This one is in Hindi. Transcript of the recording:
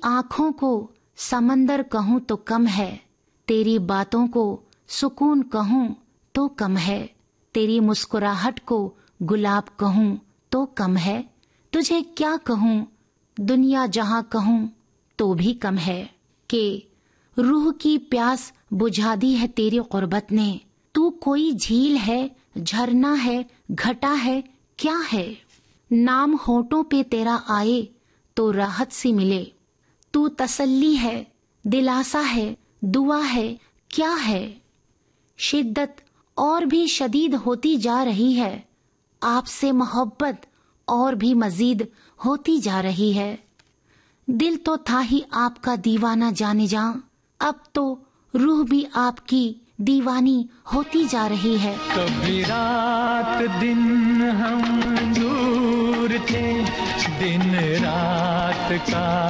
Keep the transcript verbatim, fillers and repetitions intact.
आँखों को समंदर कहूँ तो कम है, तेरी बातों को सुकून कहूँ तो कम है, तेरी मुस्कुराहट को गुलाब कहूँ तो कम है, तुझे क्या कहूँ दुनिया जहाँ कहूँ तो भी कम है, कि रूह की प्यास बुझा दी है तेरी कुर्बत ने, तू कोई झील है, झरना है, घटा है, क्या है। नाम होठों पे तेरा आए तो राहत सी मिले, तू तसल्ली है, दिलासा है, दुआ है, क्या है। शिद्दत और भी शदीद होती जा रही है, आपसे मोहब्बत और भी मजीद होती जा रही है। दिल तो था ही आपका दीवाना जाने जा, अब तो रूह भी आपकी दीवानी होती जा रही है। कभी रात दिन हम दूर थे, दिन रात का